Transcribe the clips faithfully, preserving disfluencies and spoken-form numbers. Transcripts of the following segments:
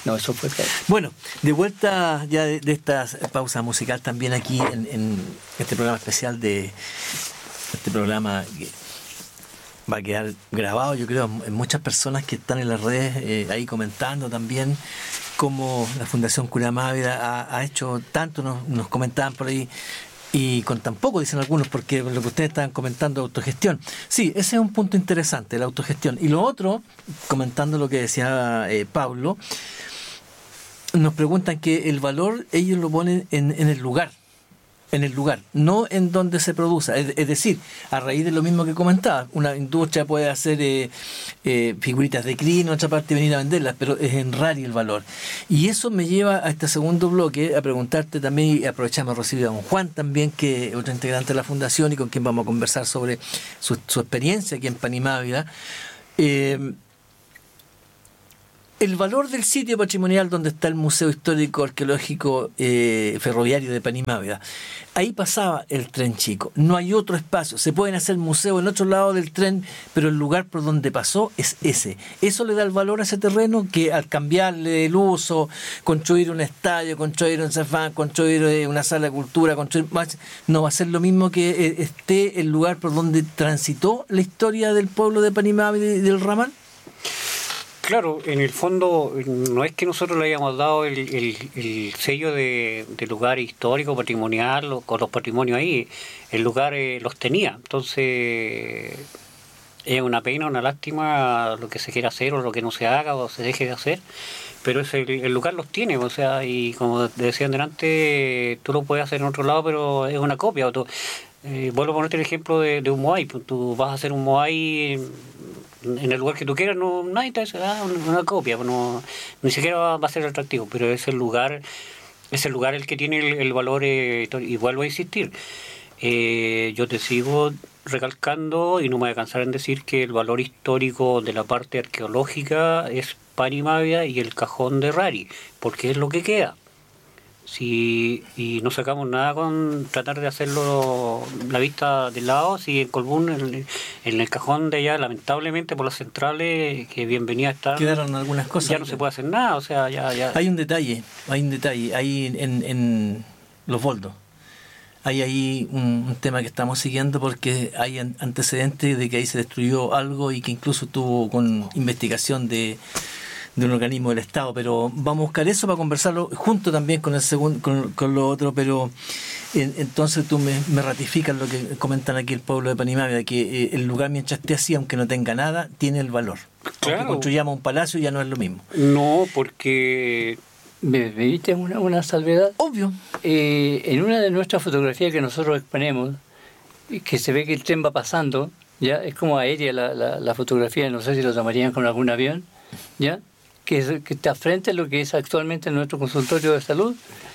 No, eso fue claro. Bueno, de vuelta ya de, de esta pausa musical también aquí en, en este programa especial de este programa que va a quedar grabado, yo creo, en muchas personas que están en las redes eh, ahí comentando también cómo la Fundación Cura Mávida ha, ha hecho tanto, nos, nos comentaban por ahí, y con tan poco, dicen algunos, porque lo que ustedes estaban comentando, autogestión. Sí, ese es un punto interesante, la autogestión. Y lo otro, comentando lo que decía eh, Pablo, nos preguntan que el valor ellos lo ponen en, en el lugar, en el lugar, no en donde se produce. Es, es decir, a raíz de lo mismo que comentaba, una industria puede hacer eh, eh, figuritas de crin en otra parte y venir a venderlas, pero es en rari el valor. Y eso me lleva a este segundo bloque, a preguntarte también, y aprovechamos a recibir a don Juan también, que es otro integrante de la Fundación y con quien vamos a conversar sobre su, su experiencia aquí en Panimávida. Eh, El valor del sitio patrimonial donde está el Museo Histórico Arqueológico eh, Ferroviario de Panimávida. Ahí pasaba el tren chico. No hay otro espacio. Se pueden hacer museos en otro lado del tren, pero el lugar por donde pasó es ese. Eso le da el valor a ese terreno, que al cambiarle el uso, construir un estadio, construir un cefán, construir eh, una sala de cultura, construir más, no va a ser lo mismo que eh, esté el lugar por donde transitó la historia del pueblo de Panimávida y del ramal. Claro, en el fondo no es que nosotros le hayamos dado el, el, el sello de, de lugar histórico, patrimonial, o, con los patrimonios ahí, el lugar eh, los tenía, entonces es una pena, una lástima lo que se quiera hacer o lo que no se haga o se deje de hacer, pero es el, el lugar los tiene, o sea, y como decían delante, tú lo puedes hacer en otro lado, pero es una copia. O tú, eh, vuelvo a ponerte el ejemplo de, de un Moai, pues tú vas a hacer un Moai en, en el lugar que tú quieras, no, nadie te dice, ah, una, una copia, pues no, ni siquiera va, va a ser atractivo, pero es el lugar, es el lugar el que tiene el, el valor, eh, y vuelvo a insistir, eh, yo te sigo recalcando y no me voy a cansar en decir que el valor histórico de la parte arqueológica es Panimávida y el cajón de Rari, porque es lo que queda. Si, y no sacamos nada con tratar de hacerlo la vista del lado, si en Colbún, en, en el cajón de allá, lamentablemente por las centrales, que bienvenida a estar, quedaron algunas cosas, ya no se puede hacer nada, o sea, ya, ya. Hay un detalle, hay un detalle, hay en, en Los Boldos, hay ahí un, un tema que estamos siguiendo porque hay antecedentes de que ahí se destruyó algo y que incluso tuvo con investigación de de un organismo del Estado, pero vamos a buscar eso para conversarlo junto también con el segundo, con, con lo otro, pero en, entonces tú me, me ratificas lo que comentan aquí el pueblo de Panimávida, que eh, el lugar mientras esté así, aunque no tenga nada, tiene el valor. Claro. Aunque construyamos un palacio ya no es lo mismo. No, porque ¿Me viste una, una salvedad? Obvio. Eh, en una de nuestras fotografías que nosotros exponemos, que se ve que el tren va pasando, ya es como aérea la, la, la fotografía, no sé si lo tomarían con algún avión, ya que, es, que está frente a lo que es actualmente nuestro consultorio de salud,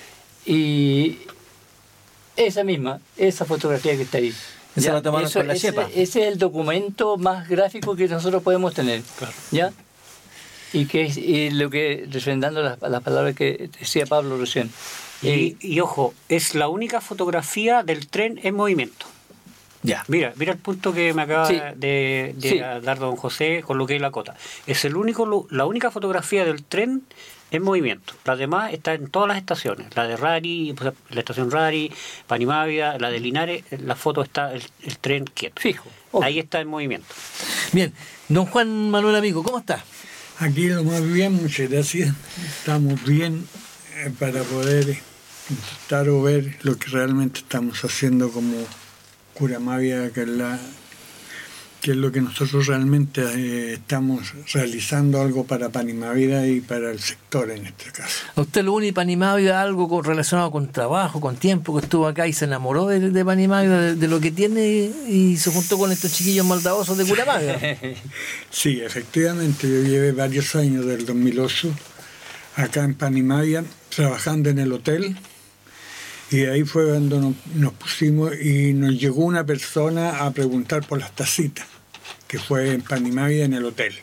y esa misma, esa fotografía que está ahí. Esa ¿ya? la tomaron Eso, con la ese, chepa. ese es el documento más gráfico que nosotros podemos tener. Claro. ¿Ya? Y que es y lo que, refrendando las, las palabras que decía Pablo recién. Y, eh, y ojo, es la única fotografía del tren en movimiento. Ya. Mira, mira el punto que me acaba Sí. de, de Sí. dar don José con lo que es la cota. Es el único, la única fotografía del tren en movimiento. La demás está en todas las estaciones. La de Rari, la estación Rari, Panimávida, la de Linares, la foto está el, el tren quieto. Fijo. Okay. Ahí está en movimiento. Bien, don Juan Manuel Amigo, ¿cómo está? Aquí lo más bien, muchas gracias. Estamos bien eh, para poder intentar o ver lo que realmente estamos haciendo como Cura Mávida, que es, la, que es lo que nosotros realmente eh, estamos realizando, algo para Panimávida y para el sector en este caso. ¿A usted lo une Panimávida algo con, relacionado con trabajo, con tiempo, que estuvo acá y se enamoró de, de Panimávida, de, de lo que tiene y se juntó con estos chiquillos maldadosos de Cura Mávida? Sí, efectivamente, yo llevé varios años, del dos mil ocho, acá en Panimávida, trabajando en el hotel. Y ahí fue cuando nos, nos pusimos y nos llegó una persona a preguntar por las tacitas, que fue en Panimávida en el hotel.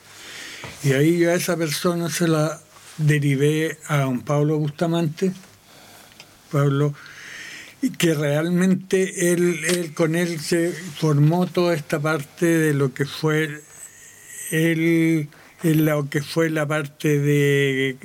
Y ahí yo a esa persona se la derivé a don Pablo Bustamante, Pablo, y que realmente él, él con él se formó toda esta parte de lo que fue él, lo que fue la parte de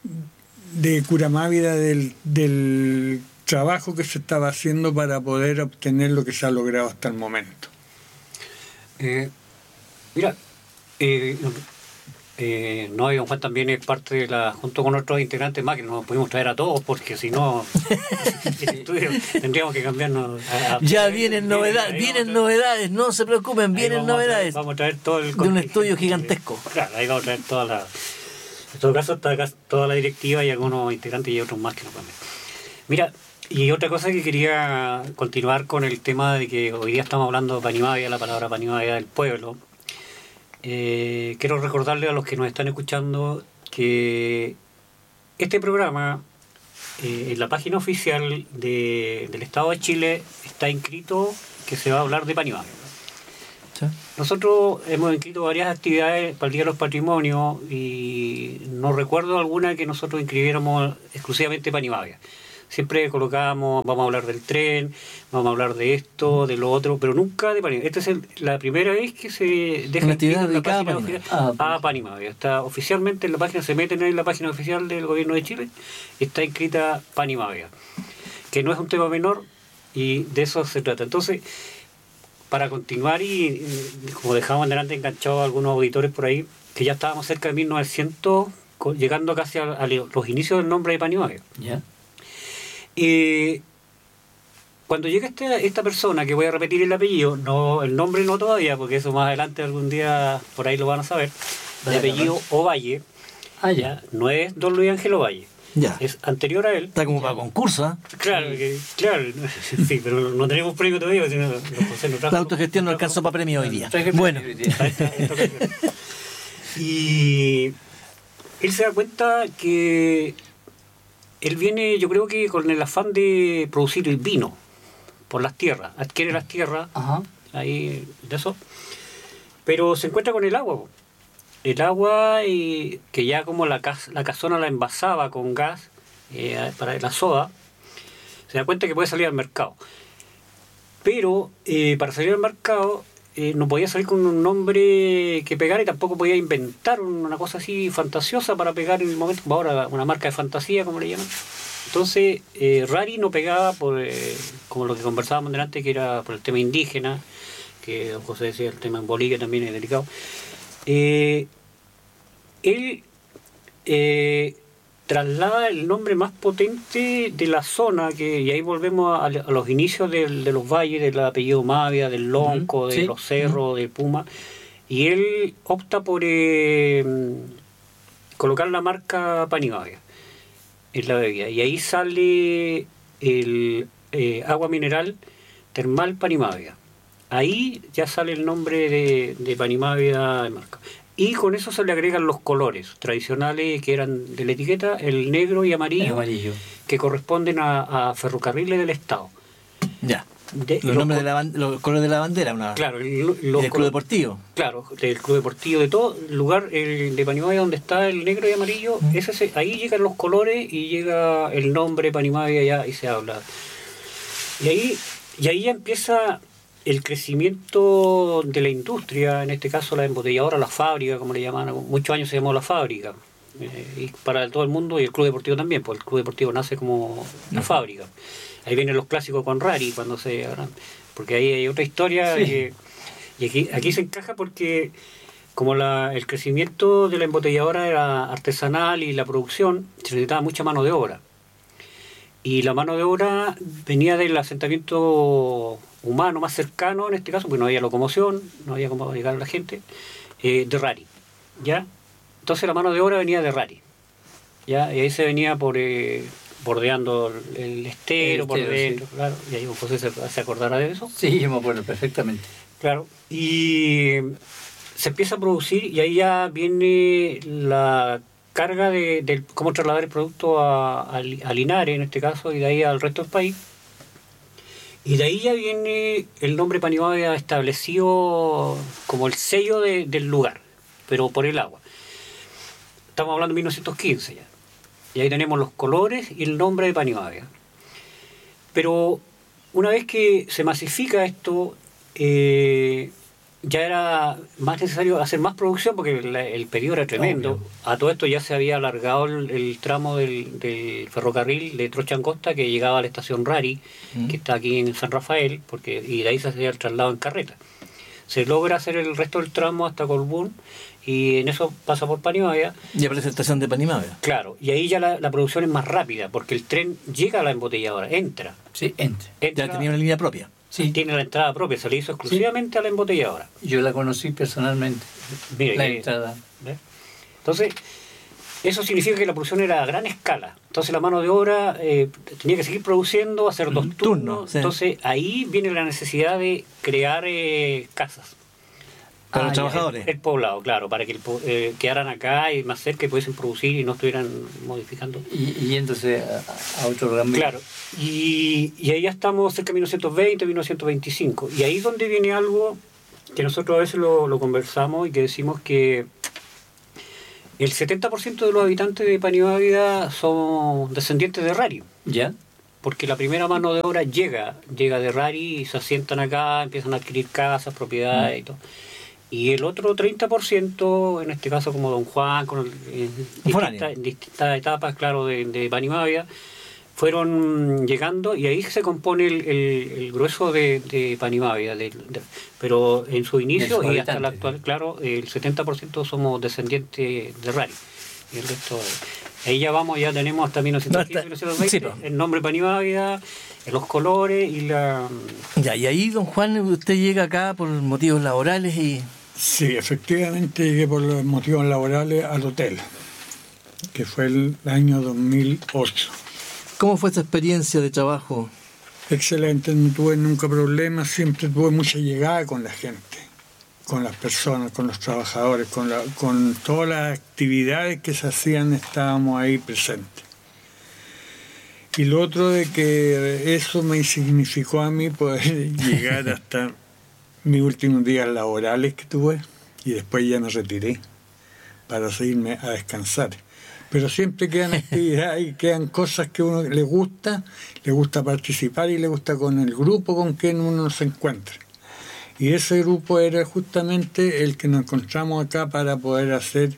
de Curamávida del, del trabajo que se estaba haciendo para poder obtener lo que se ha logrado hasta el momento. Eh, mira, eh, eh, no, don Juan también es parte de la, junto con otros integrantes más, que no pudimos traer a todos, porque si no, el estudio tendríamos que cambiarnos. A, a, ya vienen novedades, vienen traer, novedades, no se preocupen, vienen vamos novedades. A traer, vamos a traer todo el de un estudio gigantesco. Claro, ahí vamos a traer toda la. En todo caso, está toda la directiva y algunos integrantes y otros más que nos van a ver. Mira, y otra cosa que quería continuar con el tema de que hoy día estamos hablando de Panimavia, la palabra Panimavia del pueblo. Eh, quiero recordarle a los que nos están escuchando que este programa eh, en la página oficial de, del Estado de Chile está inscrito que se va a hablar de Panimavia. ¿Sí? Nosotros hemos inscrito varias actividades para el Día de los Patrimonios y no recuerdo alguna que nosotros inscribiéramos exclusivamente Panimavia. Siempre colocábamos, vamos a hablar del tren, vamos a hablar de esto, de lo otro, pero nunca de Panimavia. Esta es el, la primera vez que se deja una actividad en la página Panimavia. oficial a Panimavia. Está oficialmente en la página, se meten en la página oficial del Gobierno de Chile, está inscrita Panimavia, que no es un tema menor y de eso se trata. Entonces, para continuar y, como dejamos delante enganchados a algunos auditores por ahí, que ya estábamos cerca de mil novecientos, llegando casi a, a los inicios del nombre de Panimavia. ¿Ya? Y cuando llega esta, esta persona, que voy a repetir el apellido, no el nombre no todavía, porque eso más adelante algún día por ahí lo van a saber, el apellido Ovalle, ah, ya. No es don Luis Ángel Ovalle, ya. Es anterior a él. Está como para concurso, ¿eh? Claro, que, claro, sí, pero no tenemos premio todavía, sino los no la autogestión no alcanzó para premio hoy día. Bueno. Y él se da cuenta que él viene, yo creo que con el afán de producir el vino por las tierras, adquiere las tierras, Ajá. ahí de eso, pero se encuentra con el agua. El agua, y que ya como la, cas, la casona la envasaba con gas eh, para la soda, se da cuenta que puede salir al mercado. Pero eh, para salir al mercado eh, no podía salir con un nombre que pegara y tampoco podía inventar una cosa así fantasiosa para pegar en el momento, como ahora una marca de fantasía, como le llaman. Entonces, eh, Rari no pegaba por, eh, como lo que conversábamos delante, que era por el tema indígena, que don José decía, el tema en Bolivia también es delicado. Eh, él eh, traslada el nombre más potente de la zona, que y ahí volvemos a, a los inicios de, de los valles, del apellido Mavia, del Lonco, uh-huh. de sí. los cerros, uh-huh. de Puma, y él opta por eh, colocar la marca Panimavia en la bebida, y ahí sale el eh, agua mineral termal Panimavia. Ahí ya sale el nombre de, de Panimavia de marca. Y con eso se le agregan los colores tradicionales que eran de la etiqueta, el negro y amarillo, el amarillo. que corresponden a, a ferrocarriles del Estado. Ya. De, los, nombres de la, los colores de la bandera, una, claro, el, los del Club Deportivo. Claro, del Club Deportivo, de todo el lugar el de Panimavia donde está el negro y amarillo, mm. ese, ahí llegan los colores y llega el nombre Panimavia ya y se habla. Y ahí, y ahí ya empieza el crecimiento de la industria, en este caso la embotelladora, la fábrica, como le llaman, muchos años se llamó la fábrica, eh, y para todo el mundo, y el Club Deportivo también, porque el Club Deportivo nace como una uh-huh. fábrica. Ahí vienen los clásicos con Rari, cuando se porque ahí hay otra historia, sí. que, y aquí, aquí se encaja porque como la, el crecimiento de la embotelladora era artesanal y la producción, se necesitaba mucha mano de obra. Y la mano de obra venía del asentamiento humano más cercano, en este caso, porque no había locomoción, no había cómo llegar a la gente, eh, de Rari, ¿ya? Entonces la mano de obra venía de Rari, ¿ya? Y ahí se venía por eh, bordeando el estero, el por estero, dentro, sí. Claro, y ahí José se, se acordará de eso. Sí, yo me acuerdo perfectamente. Claro, y se empieza a producir y ahí ya viene la carga de, de cómo trasladar el producto a, a, a Linares, en este caso, y de ahí al resto del país. Y de ahí ya viene el nombre Panimavia establecido como el sello de, del lugar, pero por el agua. Estamos hablando de mil novecientos quince ya. Y ahí tenemos los colores y el nombre de Panimavia. Pero una vez que se masifica esto, eh, ya era más necesario hacer más producción porque la, el pedido era tremendo. Obvio. A todo esto ya se había alargado el, el tramo del, del ferrocarril de Trocha Angosta que llegaba a la estación Rari, Mm. que está aquí en San Rafael, porque y de ahí se hacía el traslado en carreta. Se logra hacer el resto del tramo hasta Colbún y en eso pasa por Panimavia. Y aparece la estación de Panimavia. Claro, y ahí ya la, la producción es más rápida porque el tren llega a la embotelladora, entra. Sí, entre. entra Ya tenía una línea propia. Sí. Tiene la entrada propia, se le hizo exclusivamente a la embotelladora. Yo la conocí personalmente. Mire, La que- entrada. ¿Ve? Entonces, eso significa que la producción era a gran escala. Entonces la mano de obra eh, tenía que seguir produciendo, hacer dos Mm, turnos. turno, sí. Entonces ahí viene la necesidad de crear eh, casas. Para Ah, los ya. trabajadores. El poblado, claro, para que el po- eh, quedaran acá y más cerca y pudiesen producir y no estuvieran modificando. Y, y yéndose a, a otro lugar. Claro, y, y ahí ya estamos cerca de mil novecientos veinte, mil novecientos veinticinco. Y ahí es donde viene algo que nosotros a veces lo, lo conversamos y que decimos que el setenta por ciento de los habitantes de Panimávida son descendientes de Rari, ¿Ya? porque la primera mano de obra llega, llega de Rari y se asientan acá, empiezan a adquirir casas, propiedades y todo. Y el otro treinta por ciento, en este caso como Don Juan, con el- en, Foráneo. distintas, en distintas etapas, claro, de, de Panimávida, fueron llegando y ahí se compone el, el, el grueso de, de Panimávida. de- de- pero en su inicio De sus y hasta el habitantes. actual, claro, el setenta por ciento somos descendientes de Rari. Y el resto, eh, ahí ya vamos, ya tenemos hasta mil novecientos quince, No, mil hasta- novecientos veinte, sí, pues. el nombre Panimávida, los colores y la... Ya, y ahí, don Juan, usted llega acá por motivos laborales y... Sí, efectivamente llegué por los motivos laborales al hotel, que fue el año dos mil ocho. ¿Cómo fue esta experiencia de trabajo? Excelente, no tuve nunca problemas, siempre tuve mucha llegada con la gente, con las personas, con los trabajadores, con, la, con todas las actividades que se hacían, estábamos ahí presentes. Y lo otro de que eso me significó a mí poder llegar hasta mis últimos días laborales que tuve y después ya me retiré para seguirme a descansar. Pero siempre quedan actividades y quedan cosas que a uno le gusta, le gusta participar y le gusta con el grupo con quien uno se encuentra. Y ese grupo era justamente el que nos encontramos acá para poder hacer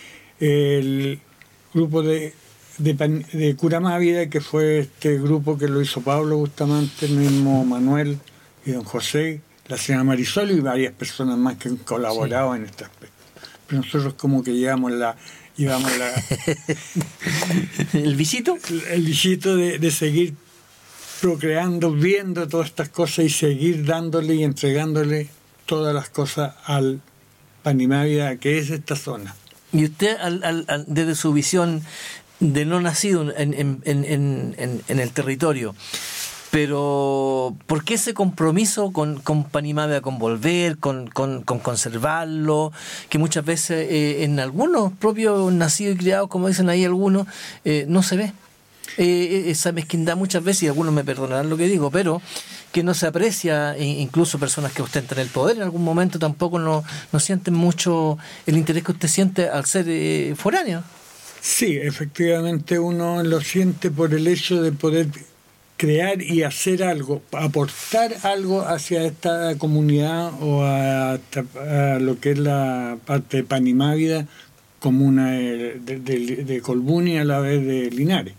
el grupo de, de, Pan- de Curamávida, que fue este grupo que lo hizo Pablo Bustamante, el mismo Manuel y don José, la señora Marisol y varias personas más que han colaborado en este aspecto. Pero nosotros como que llevamos la... llevamos la ¿El visito? el bichito de, de seguir procreando, viendo todas estas cosas y seguir dándole y entregándole todas las cosas al Panimávida, que es esta zona. Y usted, al, al, al- desde su visión de no nacido en, en, en, en, en- en el territorio, pero ¿por qué ese compromiso con, con Panimávida, con volver, con, con, con conservarlo, que muchas veces eh, en algunos propios nacidos y criados, como dicen ahí algunos, eh, no se ve? Eh, esa mezquindad muchas veces, y algunos me perdonarán lo que digo, pero que no se aprecia, e incluso personas que ostentan el poder en algún momento tampoco no, no sienten mucho el interés que usted siente al ser eh, foráneo. Sí, efectivamente uno lo siente por el hecho de poder crear y hacer algo, aportar algo hacia esta comunidad o a, a lo que es la parte de Panimávida, comuna de, de, de, de Colbún y a la vez de Linares.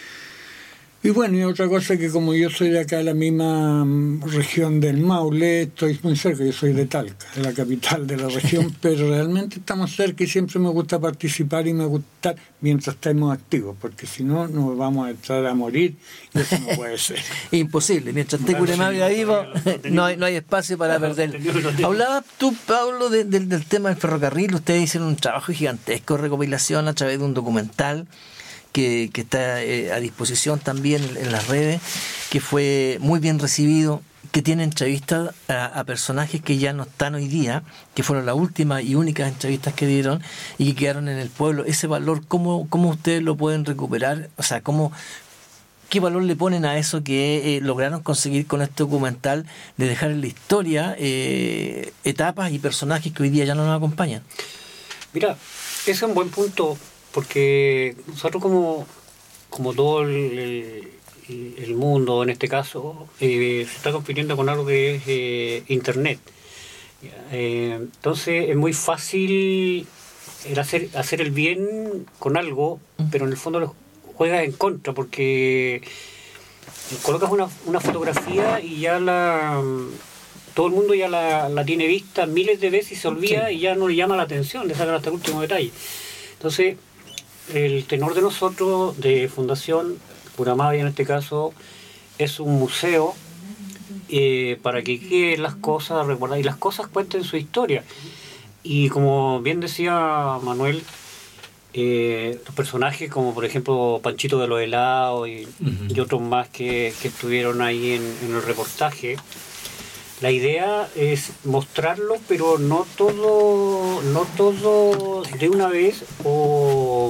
Y bueno, y otra cosa que como yo soy de acá, de la misma mm, región del Maule, estoy muy cerca, yo soy de Talca, de la capital de la región, pero realmente estamos cerca y siempre me gusta participar y me gusta mientras estemos activos, porque si no nos vamos a entrar a morir y eso no puede ser. Imposible, mientras esté Curamávida vivo, no hay, no hay espacio para perder. Hablabas tú, Pablo, de- de- del tema del ferrocarril. Ustedes hicieron un trabajo gigantesco de recopilación a través de un documental que, que está eh, a disposición también en, en las redes, que fue muy bien recibido, que tiene entrevistas a, a personajes que ya no están hoy día, que fueron las últimas y únicas entrevistas que dieron y que quedaron en el pueblo. Ese valor, ¿cómo, cómo ustedes lo pueden recuperar? O sea, ¿cómo, ¿qué valor le ponen a eso que eh, lograron conseguir con este documental de dejar en la historia eh, etapas y personajes que hoy día ya no nos acompañan? Mira, ese es un buen punto, porque nosotros como, como todo el, el, el mundo, en este caso, eh, se está compitiendo con algo que es eh, Internet. Eh, entonces es muy fácil el hacer, hacer el bien con algo, pero en el fondo lo juegas en contra, porque colocas una, una fotografía y ya la todo el mundo ya la, la tiene vista miles de veces y se olvida, sí, y ya no le llama la atención, le sacan hasta el último detalle. Entonces, el tenor de nosotros, de Fundación Puramavia en este caso, es un museo eh, para que queden las cosas recordadas y las cosas cuenten su historia. Y como bien decía Manuel, eh, los personajes como por ejemplo Panchito de los helados y, uh-huh. y otros más que, que estuvieron ahí en, en el reportaje, la idea es mostrarlo, pero no todo, no todo de una vez, o,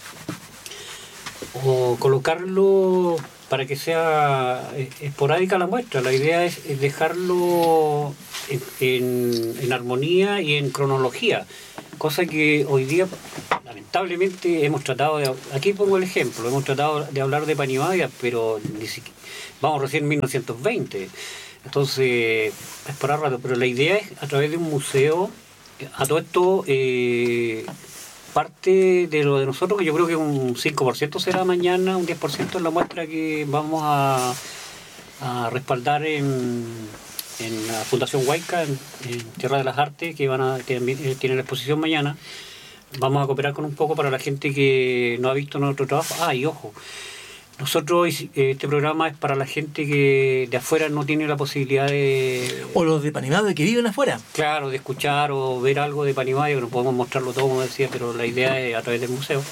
o colocarlo para que sea esporádica la muestra. La idea es, es dejarlo en, en, en armonía y en cronología, cosa que hoy día lamentablemente hemos tratado de... Aquí pongo el ejemplo, hemos tratado de hablar de Panimadia, pero ni siquiera, vamos recién en mil novecientos veinte. Entonces, es para rato, pero la idea es a través de un museo, a todo esto, eh, parte de lo de nosotros, que yo creo que un cinco por ciento será mañana, un diez por ciento es la muestra que vamos a, a respaldar en, en la Fundación Huayca, en, en Tierra de las Artes, que van a que tienen la exposición mañana. Vamos a cooperar con un poco para la gente que no ha visto nuestro trabajo. Ah, y ojo, nosotros, este programa es para la gente que de afuera no tiene la posibilidad de... O los de Panimadia que viven afuera. Claro, de escuchar o ver algo de Panimadia, que no podemos mostrarlo todo, como decía, pero la idea es a través del museo.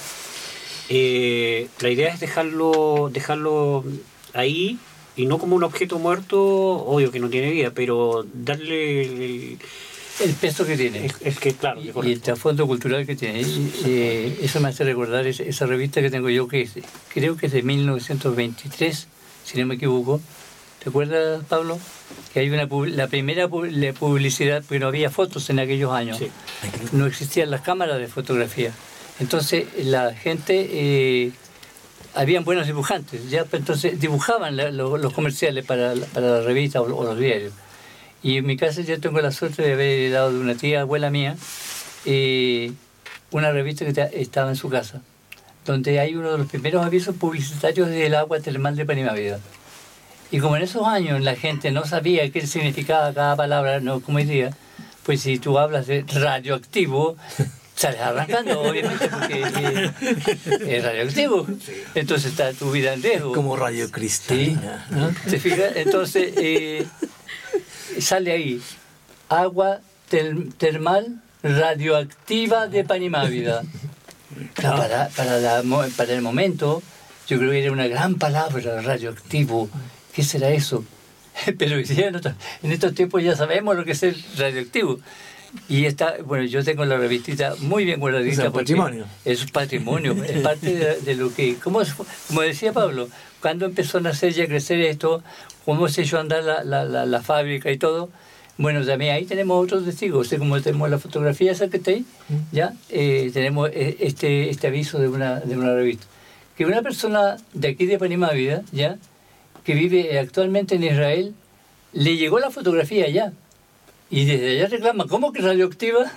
Eh, la idea es dejarlo, dejarlo ahí, y no como un objeto muerto, obvio que no tiene vida, pero darle... El, el peso que tiene. Es, es que, claro. Y, y el trasfondo cultural que tiene. Y, eh, eso me hace recordar esa, esa revista que tengo yo, que es, creo que es de mil novecientos veintitrés, si no me equivoco. ¿Te acuerdas, Pablo? Que hay una la primera la publicidad, porque no había fotos en aquellos años. Sí. No existían las cámaras de fotografía. Entonces, la gente... Eh, habían buenos dibujantes, ya, entonces dibujaban la, los, los comerciales para, para la revista o, o los diarios. Y en mi casa yo tengo la suerte de haber heredado de una tía abuela mía eh, una revista que estaba en su casa, donde hay uno de los primeros avisos publicitarios del agua termal de Panimadia. Y como en esos años la gente no sabía qué significaba cada palabra, no como hoy día, pues si tú hablas de radioactivo, sales arrancando, obviamente, porque es, es radioactivo. Entonces está tu vida en riesgo. Como radiocristalina, ¿sí? ¿No? ¿Te fijas? Entonces... Eh, sale ahí, agua ter- termal radioactiva de Panimadia. Claro, para, para, la, para el momento, yo creo que era una gran palabra, radioactivo. ¿Qué será eso? Pero en estos tiempos ya sabemos lo que es el radioactivo. Y está, bueno, yo tengo la revistita muy bien guardadita. Es un patrimonio. Es un patrimonio, es parte de, de lo que, como, como decía Pablo, cuando empezó a nacer y a crecer esto, cómo se echó a andar la, la, la, la fábrica y todo, bueno, también ahí tenemos otros testigos, o sea, como tenemos la fotografía esa que está ahí, ya, eh, tenemos este, este aviso de una, de una revista. Que una persona de aquí de Panimadia, ya, que vive actualmente en Israel, le llegó la fotografía ya. Y desde allá reclama, ¿cómo que radioactiva?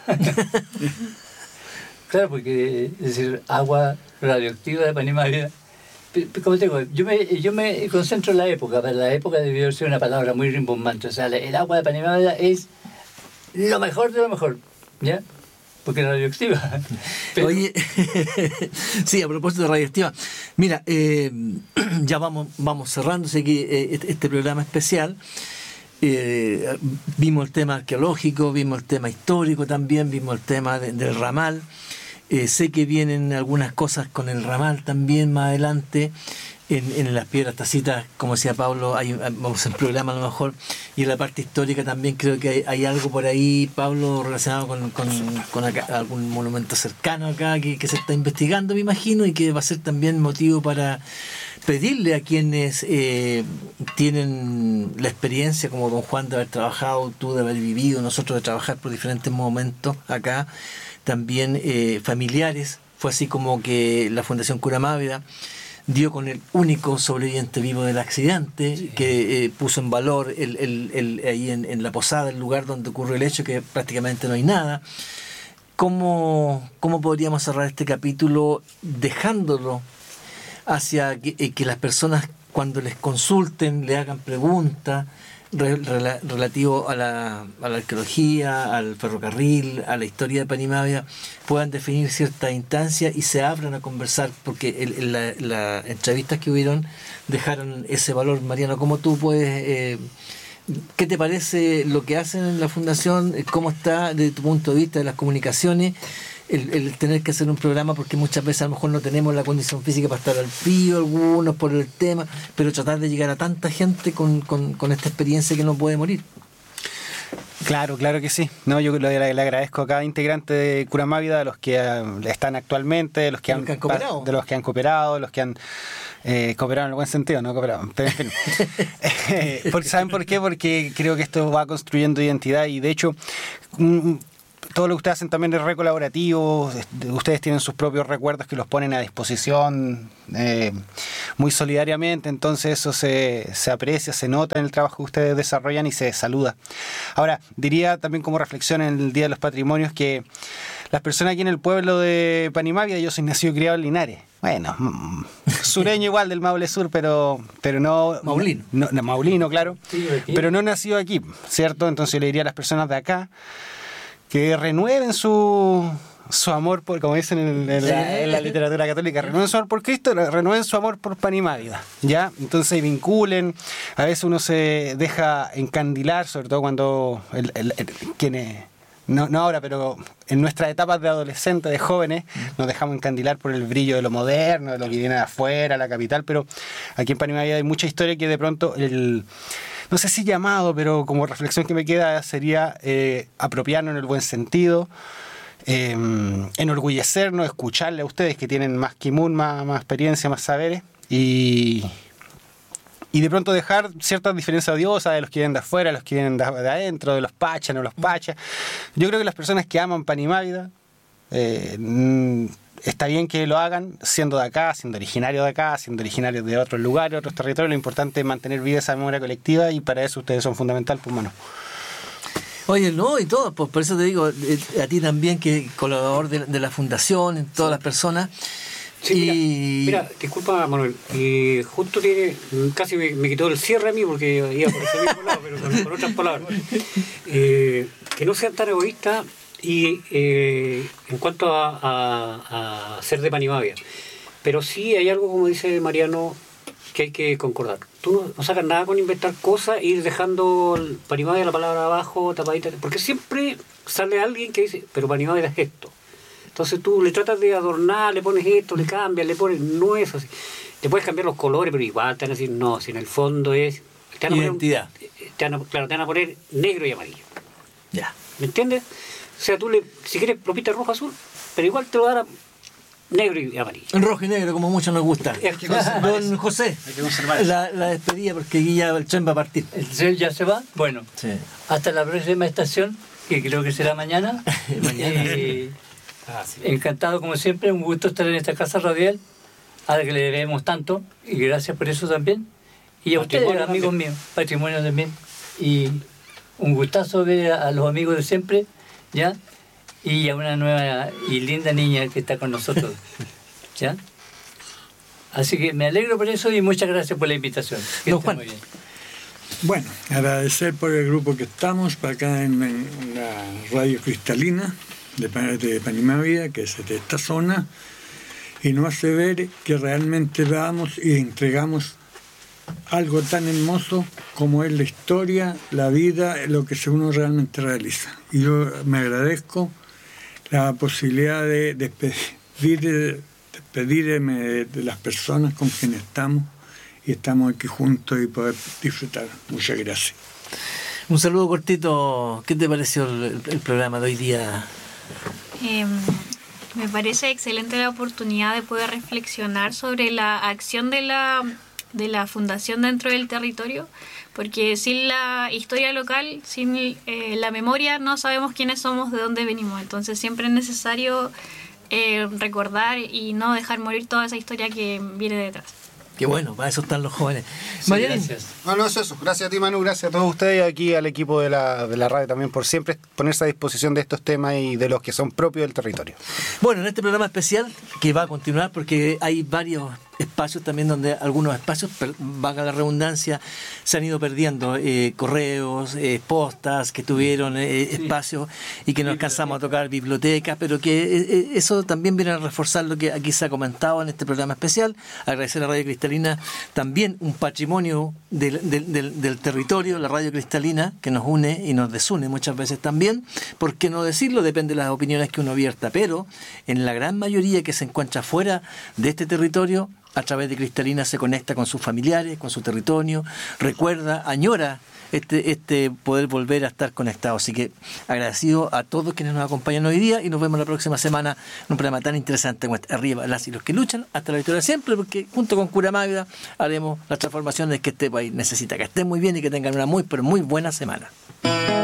Claro, porque es decir, agua radioactiva de Panimadia. Como te digo, yo me, yo me concentro en la época, pero la época debió ser una palabra muy rimbombante. O sea, el agua de Panimadia es lo mejor de lo mejor, ¿ya? Porque es radioactiva. Pero... Oye, sí, a propósito de radioactiva, mira, eh, ya vamos, vamos cerrando, sé que eh, este programa especial. Eh, vimos el tema arqueológico, vimos el tema histórico también, vimos el tema de, del ramal. Eh, sé que vienen algunas cosas con el ramal también más adelante. En, en las piedras tacitas, como decía Pablo, hay, vamos al programa a lo mejor, y en la parte histórica también creo que hay, hay algo por ahí, Pablo, relacionado con, con, con acá, algún monumento cercano acá que, que se está investigando, me imagino, y que va a ser también motivo para pedirle a quienes eh, tienen la experiencia, como don Juan, de haber trabajado, tú de haber vivido, nosotros de trabajar por diferentes momentos acá, también eh, familiares. Fue así como que la Fundación Puramavia dio con el único sobreviviente vivo del accidente, sí. que eh, puso en valor el, el, el, ahí en, en la posada, el lugar donde ocurrió el hecho, que prácticamente no hay nada. ¿Cómo, cómo podríamos cerrar este capítulo dejándolo hacia que, eh, que las personas, cuando les consulten, le hagan preguntas re, rela, relativo a la, a la arqueología, al ferrocarril, a la historia de Panimávida, puedan definir ciertas instancias y se abran a conversar? Porque el, el, la, las entrevistas que hubieron dejaron ese valor. Mariano, ¿cómo tú puedes... Eh, ¿qué te parece lo que hacen en la Fundación? ¿Cómo está desde tu punto de vista de las comunicaciones el, el tener que hacer un programa? Porque muchas veces a lo mejor no tenemos la condición física para estar al pío, algunos por el tema, pero tratar de llegar a tanta gente con, con, con esta experiencia que no puede morir. Claro, claro que sí. No, yo le, le agradezco a cada integrante de Curamávida, de los que uh, están actualmente, de los que, han, que han cooperado, de los que han cooperado, de los que han eh, cooperado en el buen sentido, no cooperado. Pero en fin. eh, porque, ¿saben por qué? Porque creo que esto va construyendo identidad y de hecho un, todo lo que ustedes hacen también es re colaborativo. Ustedes tienen sus propios recuerdos que los ponen a disposición eh, muy solidariamente, entonces eso se, se aprecia, se nota en el trabajo que ustedes desarrollan y se saluda. Ahora, diría también como reflexión en el Día de los Patrimonios que las personas aquí en el pueblo de Panimávida, yo soy nacido y criado en Linares. Bueno, sureño igual del Maule Sur, pero pero no... Maulino. No, no, Maulino, claro. Sí, pero no nacido aquí, ¿cierto? Entonces yo le diría a las personas de acá que renueven su, su amor por, como dicen en, en, la, en la literatura católica, renueven su amor por Cristo, renueven su amor por Panimávida, ¿ya? Entonces vinculen, a veces uno se deja encandilar, sobre todo cuando el, el, el, quienes, no, no ahora, pero en nuestras etapas de adolescentes, de jóvenes, nos dejamos encandilar por el brillo de lo moderno, de lo que viene de afuera, la capital, pero aquí en Panimávida hay mucha historia que de pronto el... no sé si llamado, pero como reflexión que me queda sería eh, apropiarnos en el buen sentido, eh, enorgullecernos, escucharle a ustedes que tienen más kimun, más, más experiencia, más saberes, y, y de pronto dejar ciertas diferencias odiosas de los que vienen de afuera, de los que vienen de, de adentro, de los pachas, no los pachas. Yo creo que las personas que aman Panimávida, eh, está bien que lo hagan siendo de acá, siendo originarios de acá, siendo originarios de otros lugares, otros territorios. Lo importante es mantener viva esa memoria colectiva y para eso ustedes son fundamental, pues, mano. Oye, no, y todo, pues por eso te digo, a ti también, que colaborador de, de la Fundación, en todas las personas. Sí, y... mira, mira, disculpa, Manuel, y justo tiene, casi me, me quitó el cierre a mí porque iba por ese mismo lado, pero con, con otras palabras. Eh, que no sean tan egoístas. Y eh, en cuanto a, a, a ser de Panimávida, pero sí hay algo, como dice Mariano, que hay que concordar. Tú no, no sacas nada con inventar cosas e ir dejando Panimávida la palabra abajo, tapadita, porque siempre sale alguien que dice, pero Panimávida es esto. Entonces tú le tratas de adornar, le pones esto, le cambias, le pones, no es así. Te puedes cambiar los colores, pero igual te van a decir, no, si en el fondo es... Te van a identidad. Poner, te van a, claro, te van a poner negro y amarillo. Ya. ¿Me entiendes? O sea, tú le, si quieres lo pintas rojo azul, pero igual te lo dará negro y amarillo. En rojo y negro, como mucho nos gusta. Hay que Don José, hay que conservar la, la despedida, porque aquí ya el tren va a partir. ¿El tren ya se va? Bueno, sí. Hasta la próxima estación, que creo que será mañana. Mañana. Eh, ah, sí. Encantado, como siempre, un gusto estar en esta casa radial, a la que le debemos tanto, y gracias por eso también. Y a ustedes, amigos míos, patrimonio también. Y un gustazo ver a, a los amigos de siempre, ¿ya? Y a una nueva y linda niña que está con nosotros, ¿ya? Así que me alegro por eso y muchas gracias por la invitación. Que no, esté Juan. Muy bien. Bueno, agradecer por el grupo que estamos acá en, en la radio cristalina de, de Panimávida, que es de esta zona, y nos hace ver que realmente vamos y entregamos algo tan hermoso como es la historia, la vida, lo que uno realmente realiza. Y yo me agradezco la posibilidad de despedir, despedirme de, de las personas con quienes estamos y estamos aquí juntos y poder disfrutar. Muchas gracias. Un saludo cortito. ¿Qué te pareció el, el programa de hoy día? Eh, me parece excelente la oportunidad de poder reflexionar sobre la acción de la de la fundación dentro del territorio, porque sin la historia local, sin eh, la memoria, no sabemos quiénes somos, de dónde venimos. Entonces siempre es necesario eh, recordar y no dejar morir toda esa historia que viene detrás. Qué bueno, para eso están los jóvenes. Sí, Marianín. gracias. No, no es eso. Gracias a ti, Manu. Gracias a todos ustedes y aquí al equipo de la, de la radio también por siempre ponerse a disposición de estos temas y de los que son propios del territorio. Bueno, en este programa especial que va a continuar porque hay varios espacios también donde algunos espacios, valga la redundancia, se han ido perdiendo, eh, correos, eh, postas que tuvieron eh, Sí. espacios y que no alcanzamos a tocar, bibliotecas, pero que eh, eso también viene a reforzar lo que aquí se ha comentado en este programa especial. Agradecer a Radio Cristalina, también un patrimonio del, del, del, del territorio, la Radio Cristalina, que nos une y nos desune muchas veces también. ¿Por qué no decirlo? Depende de las opiniones que uno vierta, pero en la gran mayoría que se encuentra fuera de este territorio, a través de Cristalina se conecta con sus familiares, con su territorio, recuerda, añora este, este poder volver a estar conectado. Así que agradecido a todos quienes nos acompañan hoy día y nos vemos la próxima semana en un programa tan interesante como este. Arriba las y los que luchan, hasta la victoria siempre, porque junto con Cura Magda haremos las transformaciones que este país necesita. Que estén muy bien y que tengan una muy, pero muy buena semana.